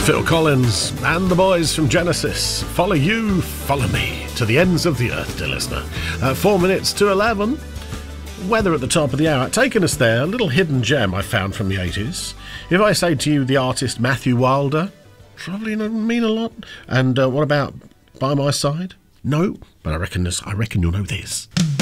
Phil Collins and the boys from Genesis. Follow you, follow me to the ends of the earth, dear listener. 4 minutes to 11. Weather at the top of the hour. Taking us there, a little hidden gem I found from the 80s. If I say to you the artist Matthew Wilder, probably not mean a lot. And what about By My Side? No, but I reckon you'll know this.